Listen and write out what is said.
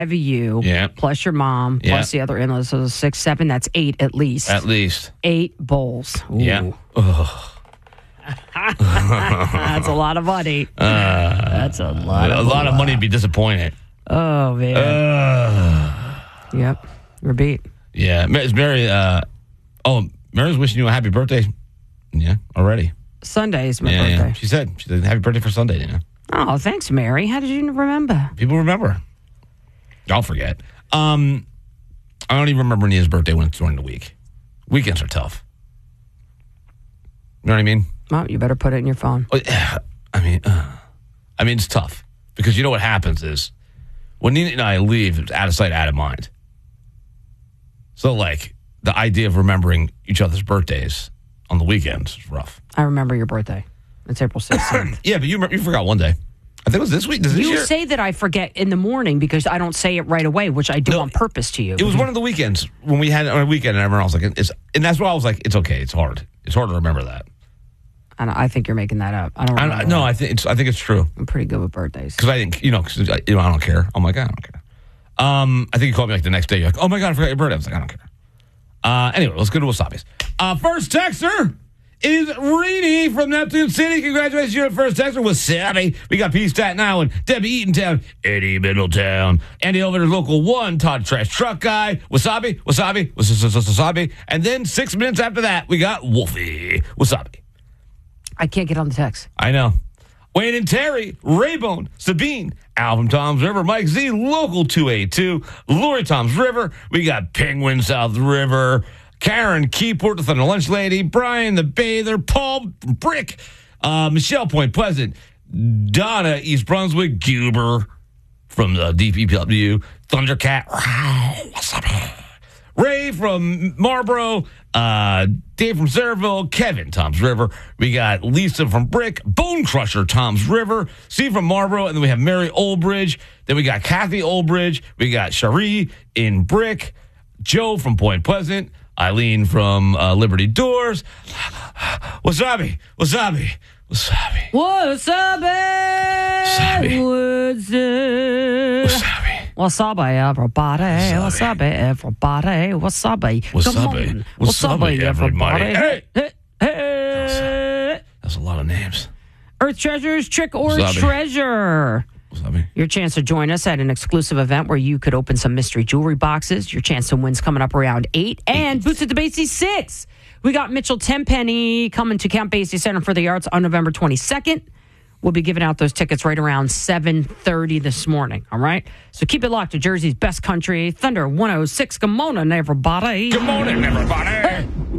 of you, plus your mom, plus the other in-laws. So 6, 7, that's 8 at least. At least. 8 bowls. Ooh. Yeah. That's a lot of money. That's a lot of money to be disappointed. Oh, man. Yep. We're beat. Yeah. Is Mary, Mary's wishing you a happy birthday. Yeah, already. Sunday's my birthday. Yeah. She said happy birthday for Sunday, you know. Oh, thanks, Mary. How did you remember? People remember. I'll forget. I don't even remember Nia's birthday when it's during the week. Weekends are tough. You know what I mean? Well, you better put it in your phone. I mean, it's tough because you know what happens is when Nina and I leave, it's out of sight, out of mind. So, like, the idea of remembering each other's birthdays on the weekends is rough. I remember your birthday. It's April 16th. Yeah, but you forgot one day. I think it was this week. This you year? Say that I forget in the morning because I don't say it right away, which I do on purpose to you. It was one of the weekends when we had it on a weekend, and everyone else like, and that's why I was like, it's okay, it's hard. It's hard to remember that. I think you're making that up. I don't remember. No, I think it's true. I'm pretty good with birthdays. Because I think, I don't care. I'm like, I don't care. I think you called me like the next day. You're like, oh my God, I forgot your birthday. I was like, I don't care. Anyway, let's go to Wasabi's. First texter is Reedy from Neptune City. Congratulations, you're the first texter. Wasabi. We got P. Staten Island, Debbie Eatontown, Eddie Middletown, Andy Elevator's Local 1, Todd Trash Truck Guy, Wasabi. And then 6 minutes after that, we got Wolfie. Wasabi. I can't get on the text. I know. Wayne and Terry, Raybone, Sabine, Al from Tom's River, Mike Z, Local 282, Lori Tom's River. We got Penguin South River, Karen Keyport, the Thunder Lunch Lady, Brian the Bather, Paul Brick, Michelle Point Pleasant, Donna East Brunswick, Guber from the DPW, Thundercat, Ray from Marlboro, Dave from Sayreville, Kevin, Tom's River. We got Lisa from Brick, Bone Crusher, Tom's River, Steve from Marlboro, and then we have Mary Oldbridge. Then we got Kathy Oldbridge. We got Cherie in Brick, Joe from Point Pleasant, Eileen from Liberty Doors. Wasabi. Wasabi. Wasabi, everybody. Wasabi, everybody. Wasabi. Wasabi, everybody. Hey! Hey! That's a lot of names. Earth Treasures, Trick or Treasure. Wasabi. Your chance to join us at an exclusive event where you could open some mystery jewelry boxes. Your chance to win's coming up around 8. And Boots at the Basie 6. We got Mitchell Tenpenny coming to Camp Basie Center for the Arts on November 22nd. We'll be giving out those tickets right around 7:30 this morning, all right? So keep it locked to Jersey's best country, Thunder 106. Good morning, everybody. Good morning, everybody.